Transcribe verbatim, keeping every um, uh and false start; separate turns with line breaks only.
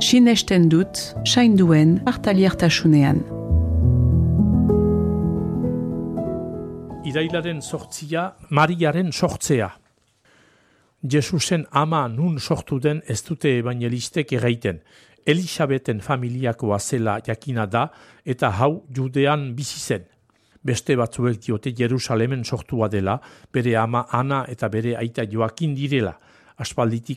sinesten dut, sainduen hartaliertasunean.
Irailaren sortzia, Mariaren sortzea. Jesusen ama nun sortu den ez dute ebangelistek erraiten. Elisabeten familiakoa zela jakina da eta hau Judean bizi zen. Beste batzuek diote Jerusalemen sortua dela, bere ama Ana eta bere aita Joakin direla. Aspalditik